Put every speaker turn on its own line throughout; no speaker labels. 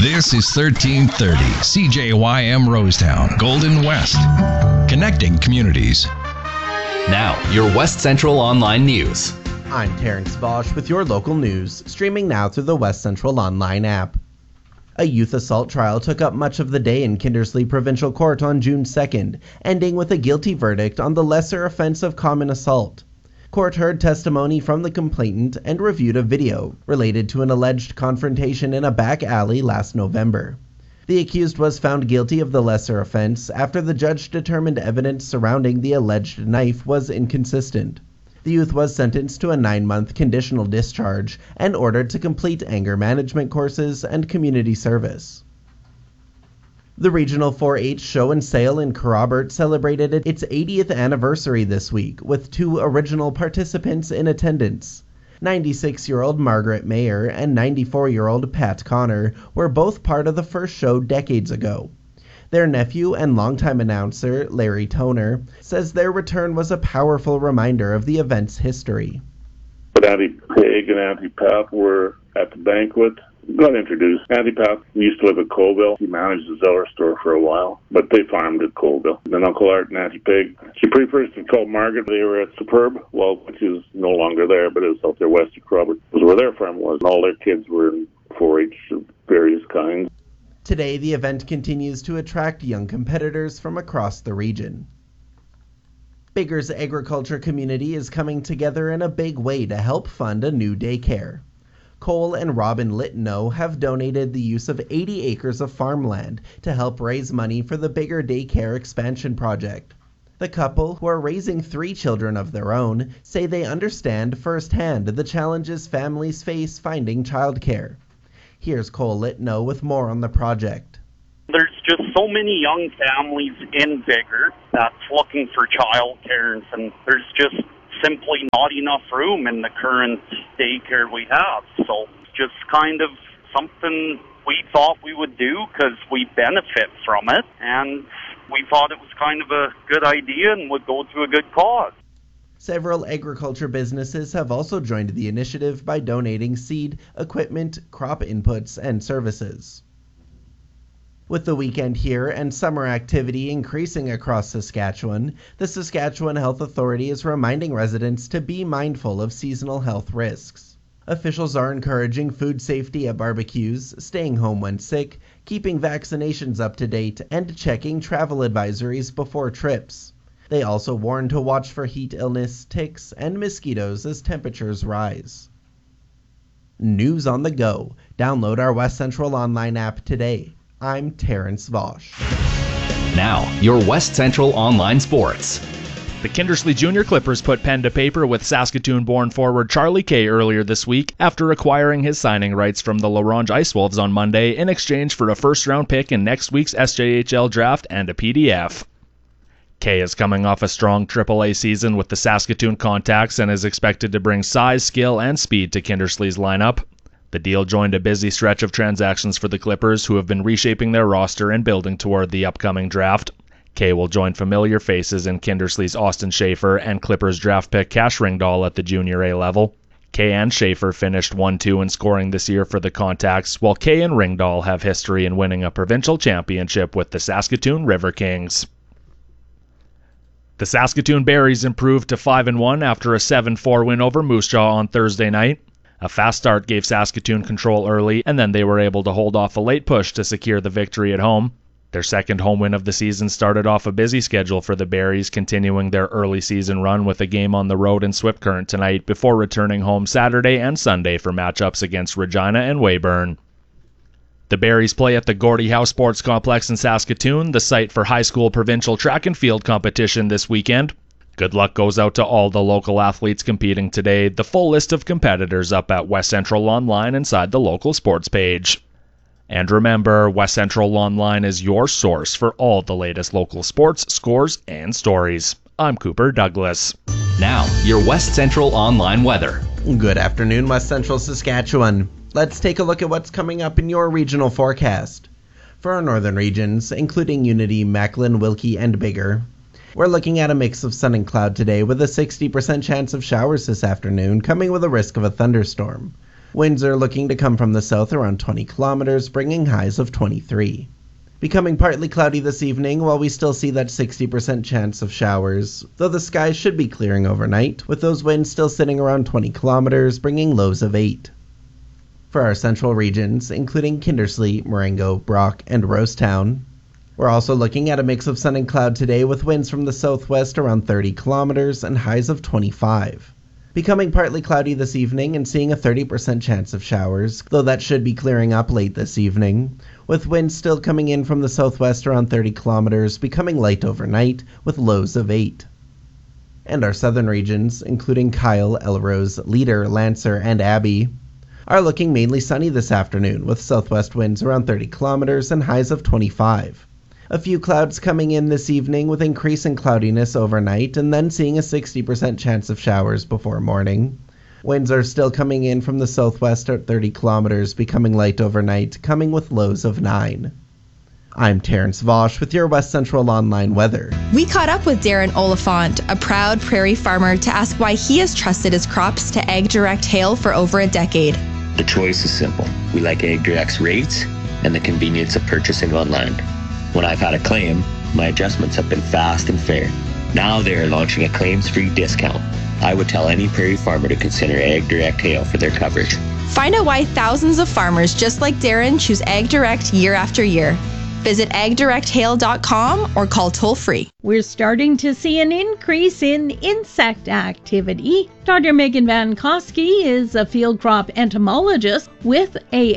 This is 1330 CJYM Rosetown, Golden West. Connecting communities.
Now, your West Central Online News.
I'm Terrence Vosch with your local news, streaming now through the West Central Online app. A youth assault trial took up much of the day in Kindersley Provincial Court on June 2nd, ending with a guilty verdict on the lesser offense of common assault. Court heard testimony from the complainant and reviewed a video related to an alleged confrontation in a back alley last November. The accused was found guilty of the lesser offense after the judge determined evidence surrounding the alleged knife was inconsistent. The youth was sentenced to a 9-month conditional discharge and ordered to complete anger management courses and community service. The Regional 4-H Show and Sale in Kerrobert celebrated its 80th anniversary this week, with 2 original participants in attendance. 96-year-old Margaret Mayer and 94-year-old Pat Connor were both part of the first show decades ago. Their nephew and longtime announcer, Larry Toner, says their return was a powerful reminder of the event's history.
But Auntie Peg and Auntie Pat were at the banquet. Got introduced. Auntie Pat used to live at Colville. He managed the Zeller store for a while, but they farmed at Colville. Then Uncle Art and Auntie Peg, she prefers to call Margaret. They were at Superb, which is no longer there, but it was out there west of Kerrobert. It was where their farm was. All their kids were in 4-H of various kinds.
Today, the event continues to attract young competitors from across the region. Bigger's agriculture community is coming together in a big way to help fund a new daycare. Cole and Robin Litno have donated the use of 80 acres of farmland to help raise money for the Bigger Daycare expansion project. The couple, who are raising 3 children of their own, say they understand firsthand the challenges families face finding childcare. Here's Cole Litno with more on the project.
There's just so many young families in Bigger that's looking for childcare, and there's just simply not enough room in the current daycare we have. So just kind of something we thought we would do because we benefit from it, and we thought it was kind of a good idea and would go to a good cause.
Several agriculture businesses have also joined the initiative by donating seed, equipment, crop inputs, and services. With the weekend here and summer activity increasing across Saskatchewan, the Saskatchewan Health Authority is reminding residents to be mindful of seasonal health risks. Officials are encouraging food safety at barbecues, staying home when sick, keeping vaccinations up to date, and checking travel advisories before trips. They also warn to watch for heat illness, ticks, and mosquitoes as temperatures rise. News on the go. Download our West Central Online app today. I'm Terrence Vosch.
Now, your West Central Online Sports.
The Kindersley Junior Clippers put pen to paper with Saskatoon-born forward Charlie Kay earlier this week after acquiring his signing rights from the La Ronge Ice Wolves on Monday in exchange for a first-round pick in next week's SJHL draft and a PDF. Kay is coming off a strong AAA season with the Saskatoon Contacts and is expected to bring size, skill, and speed to Kindersley's lineup. The deal joined a busy stretch of transactions for the Clippers, who have been reshaping their roster and building toward the upcoming draft. Kay will join familiar faces in Kindersley's Austin Schaefer and Clippers draft pick Cash Ringdahl at the Junior A level. Kay and Schaefer finished 1-2 in scoring this year for the Contacts, while Kay and Ringdahl have history in winning a provincial championship with the Saskatoon River Kings. The Saskatoon Berries improved to 5-1 after a 7-4 win over Moose Jaw on Thursday night. A fast start gave Saskatoon control early, and then they were able to hold off a late push to secure the victory at home. Their second home win of the season started off a busy schedule for the Berries, continuing their early season run with a game on the road in Swift Current tonight before returning home Saturday and Sunday for matchups against Regina and Weyburn. The Berries play at the Gordie Howe Sports Complex in Saskatoon, the site for high school provincial track and field competition this weekend. Good luck goes out to all the local athletes competing today. The full list of competitors up at West Central Online inside the local sports page. And remember, West Central Online is your source for all the latest local sports, scores, and stories. I'm Cooper Douglas.
Now, your West Central Online weather.
Good afternoon, West Central Saskatchewan. Let's take a look at what's coming up in your regional forecast. For our northern regions, including Unity, Macklin, Wilkie, and Bigger, we're looking at a mix of sun and cloud today with a 60% chance of showers this afternoon, coming with a risk of a thunderstorm. Winds are looking to come from the south around 20 kilometers, bringing highs of 23. Becoming partly cloudy this evening, while we still see that 60% chance of showers, though the skies should be clearing overnight, with those winds still sitting around 20 kilometers, bringing lows of 8. For our central regions, including Kindersley, Marengo, Brock, and Rosetown, we're also looking at a mix of sun and cloud today with winds from the southwest around 30 kilometers and highs of 25. Becoming partly cloudy this evening and seeing a 30% chance of showers, though that should be clearing up late this evening, with winds still coming in from the southwest around 30 kilometers, becoming light overnight with lows of 8. And our southern regions, including Kyle, Elrose, Leader, Lancer, and Abbey, are looking mainly sunny this afternoon with southwest winds around 30 kilometers and highs of 25. A few clouds coming in this evening with increasing cloudiness overnight and then seeing a 60% chance of showers before morning. Winds are still coming in from the southwest at 30 kilometers, becoming light overnight, coming with lows of 9. I'm Terrence Vosch with your West Central Online weather.
We caught up with Darren Oliphant, a proud prairie farmer, to ask why he has trusted his crops to Ag Direct Hail for over a decade.
The choice is simple. We like Ag Direct's rates and the convenience of purchasing online. When I've had a claim, my adjustments have been fast and fair. Now they are launching a claims-free discount. I would tell any prairie farmer to consider Ag Direct Hail for their coverage.
Find out why thousands of farmers just like Darren choose Ag Direct year after year. Visit agdirecthail.com or call toll-free.
We're starting to see an increase in insect activity. Dr. Megan Van Koski is a field crop entomologist with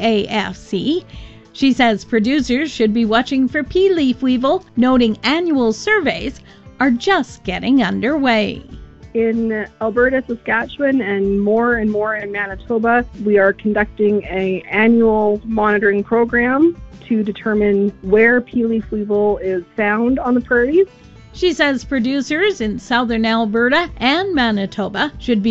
AAFC. She says producers should be watching for pea leaf weevil, noting annual surveys are just getting underway.
In Alberta, Saskatchewan, and more in Manitoba, we are conducting an annual monitoring program to determine where pea leaf weevil is found on the prairies.
She says producers in southern Alberta and Manitoba should be